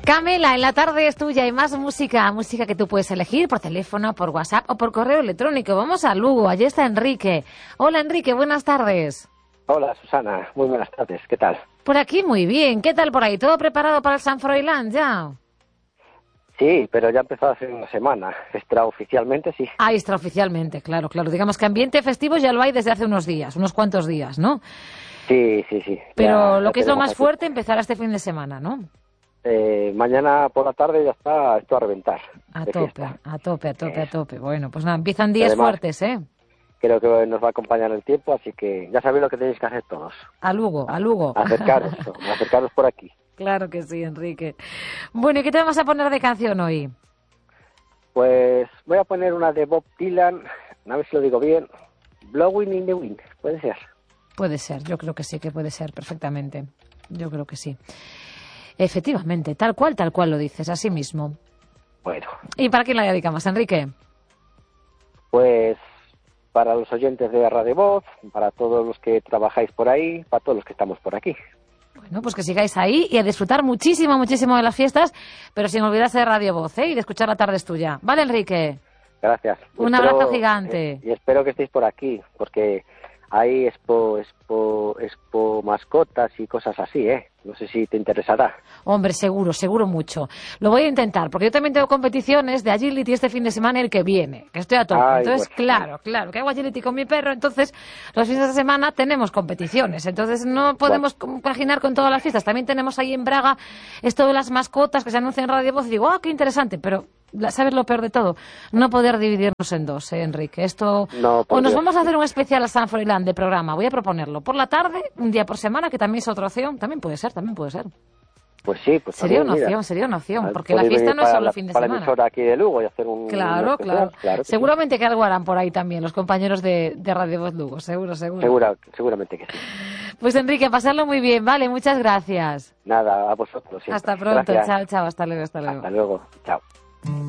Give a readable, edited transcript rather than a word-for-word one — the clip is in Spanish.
Camela, en la tarde es tuya y más música, música que tú puedes elegir por teléfono, por WhatsApp o por correo electrónico. Vamos a Lugo, allí está Enrique. Hola Enrique, buenas tardes. Hola Susana, muy buenas tardes, ¿qué tal? Por aquí muy bien, ¿qué tal por ahí? ¿Todo preparado para el San Froilán ya? Sí, pero ya ha empezado hace una semana, extraoficialmente sí. Ah, extraoficialmente, claro. Digamos que ambiente festivo ya lo hay desde hace unos días, unos cuantos días, ¿no? Sí. Pero ya, lo ya que es lo tenemos más aquí. fuerte empezará este fin de semana, ¿no? Mañana por la tarde ya está esto a reventar. A de tope, fiesta. a tope. Bueno, pues nada, empiezan Y días además, fuertes, ¿eh? creo que nos va a acompañar el tiempo, así que ya sabéis lo que tenéis que hacer todos. A Lugo. Acercaros por aquí. Claro que sí, Enrique. Bueno, ¿y qué te vamos a poner de canción hoy? Pues voy a poner una de Bob Dylan, a ver si lo digo bien, Blowing in the Wind, puede ser. Puede ser, yo creo que sí, que puede ser perfectamente. Yo creo que sí. Efectivamente, tal cual lo dices, así mismo. Bueno, ¿Y para quién la dedicamos, Enrique? pues para los oyentes de Radio Voz, para todos los que trabajáis por ahí, para todos los que estamos por aquí. Bueno, pues que sigáis ahí y a disfrutar muchísimo de las fiestas, pero sin olvidarse de Radio Voz, ¿eh? Y de escuchar La tarde es tuya. ¿Vale, Enrique? Gracias. Un abrazo gigante. Y espero que estéis por aquí, porque hay expo mascotas y cosas así, ¿eh? No sé si te interesará. Hombre, seguro mucho. Lo voy a intentar, porque yo también tengo competiciones de agility este fin de semana y el que viene, que estoy a tope. Ay, Entonces, pues, claro, que hago agility con mi perro, entonces los fines de semana tenemos competiciones. Entonces no podemos compaginar con todas las fiestas. También tenemos ahí en Braga esto de las mascotas que se anuncian en Radio Voz y digo, qué interesante, pero ¿sabes lo peor de todo? No poder dividirnos en dos, Enrique. Esto no, por o nos Dios. vamos a hacer un especial a San Froilán de programa. Voy a proponerlo por la tarde, un día por semana, que también es otra opción. También puede ser. Pues sí, pues Sería también, una opción, porque la podéis fiesta venir no es solo el fin de para la semana. emisora aquí de Lugo y hacer un Claro. especial, claro que Seguramente que algo harán por ahí también los compañeros de Radio Voz Lugo, seguro. seguramente que sí. Pues Enrique, pasarlo muy bien, vale, muchas gracias. Nada, a vosotros. Siempre. Hasta pronto, Gracias. chao, hasta luego. Hasta luego, chao.